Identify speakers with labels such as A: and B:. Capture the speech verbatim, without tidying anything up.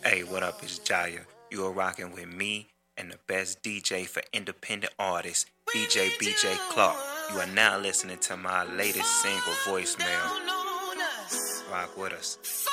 A: Hey, what up? It's Jaya. You are rocking with me and the best D J for independent artists, D J B J Clark. You are now listening to my latest single, Voicemail. Rock with us.